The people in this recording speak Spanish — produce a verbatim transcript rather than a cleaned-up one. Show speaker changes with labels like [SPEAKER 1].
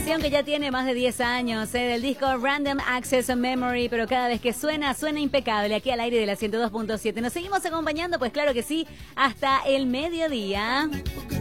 [SPEAKER 1] canción que ya tiene más de diez años, ¿eh? Del disco Random Access Memory, pero cada vez que suena, suena impecable aquí al aire de la ciento dos punto siete. ¿Nos seguimos acompañando? Pues claro que sí, hasta el mediodía.